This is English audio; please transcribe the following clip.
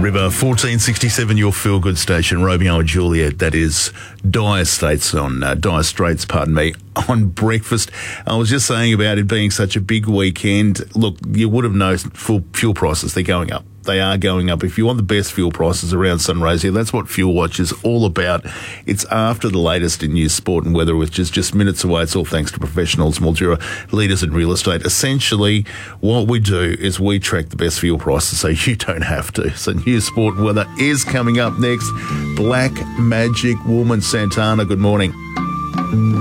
River, 1467, your feel-good station, Romeo and Juliet. That is Dire Straits on on breakfast. I was just saying about it being such a big weekend. Look, you would have known fuel prices, they're going up. They are going up. If you want the best fuel prices around Sunrise here, that's what Fuel Watch is all about. It's after the latest in news, sport and weather, which is just minutes away. It's all thanks to professionals, Mildura, leaders in real estate. Essentially, what we do is we track the best fuel prices so you don't have to. So news, sport and weather is coming up next. Black Magic Woman Santana, good morning.